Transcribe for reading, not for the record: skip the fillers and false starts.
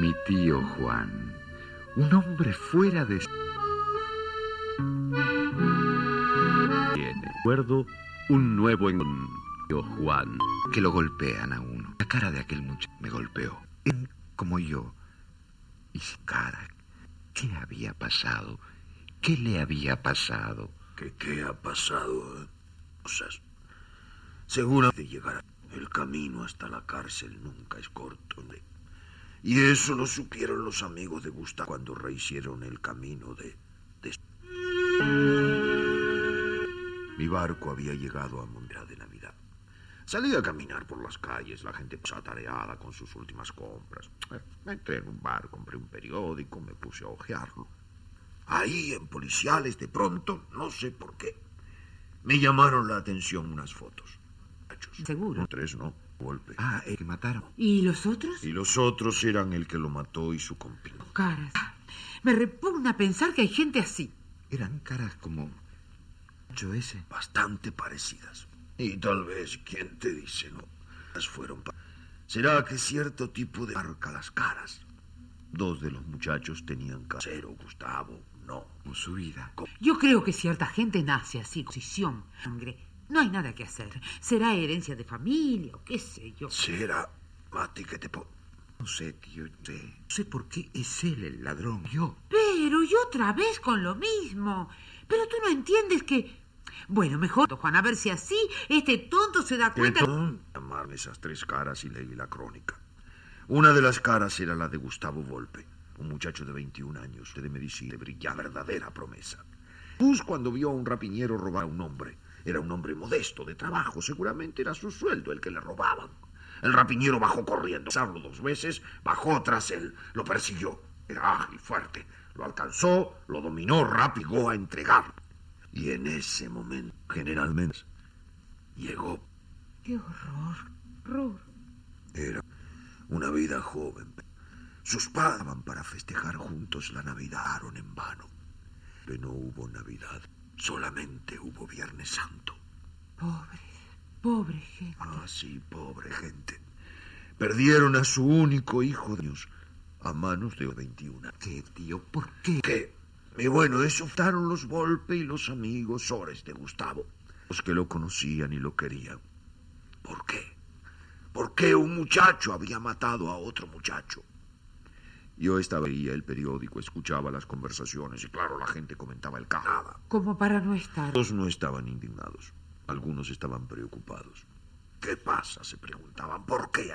mi tío Juan, un hombre fuera de... Recuerdo un nuevo tío Juan. Que lo golpean a uno. La cara de aquel muchacho me golpeó. Él, como yo. Y su cara. ¿Qué había pasado? ¿Qué le había pasado? ¿Qué ha pasado? Cosas. Seguramente llegará. El camino hasta la cárcel nunca es corto. Y eso lo supieron los amigos de Gustavo cuando rehicieron el camino de... Mi barco había llegado a Montreal de Navidad. Salí a caminar por las calles, la gente atareada con sus últimas compras. Entré en un bar, compré un periódico, me puse a hojearlo. Ahí, en Policiales, de pronto, no sé por qué, me llamaron la atención unas fotos. ¿Seguro? 3, ¿no? Golpe. Ah, el que mataron. ¿Y los otros? Y los otros eran el que lo mató y su compañero. Caras. Me repugna pensar que hay gente así. Eran caras como... ¿Yo ese? Bastante parecidas. Y tal vez, ¿quién te dice, no? Las fueron... ¿Será que cierto tipo de marca las caras? 2 de los muchachos tenían casero, Gustavo, no. Como su vida. Yo creo que cierta gente nace así, posición, sangre. No hay nada que hacer. Será herencia de familia o qué sé yo. ¿Será, Mati, que te No sé, tío, no sé por qué es él el ladrón, yo. Pero y otra vez con lo mismo. Pero tú no entiendes que... Bueno, mejor, Juan, a ver si así este tonto se da cuenta... Llamarme esas 3 caras y leí la crónica. Una de las caras era la de Gustavo Volpe, un muchacho de 21 años, de medicina, de brillante, verdadera promesa. Pues cuando vio a un rapiñero robar a un hombre, era un hombre modesto, de trabajo, seguramente era su sueldo el que le robaban. El rapiñero bajó corriendo, pasarlo 2 veces, bajó tras él, lo persiguió. Era ágil, fuerte, lo alcanzó, lo dominó rápido a entregarlo. Y en ese momento, generalmente, llegó. ¡Qué horror! Era una vida joven. Sus padres iban para festejar juntos la Navidad en vano. Pero no hubo Navidad, solamente hubo Viernes Santo. Pobre gente. Ah, sí, pobre gente. Perdieron a su único hijo de ellos a manos de 21. ¿Qué, tío? ¿Por qué? ¿Qué? Y bueno, eso optaron los Volpe y los amigos Sores de Gustavo, los que lo conocían y lo querían. ¿Por qué? ¿Por qué un muchacho había matado a otro muchacho? Yo leía el periódico, escuchaba las conversaciones y claro, la gente comentaba el caso. Como para no estar... Todos no estaban indignados, algunos estaban preocupados. ¿Qué pasa?, se preguntaban. ¿Por qué?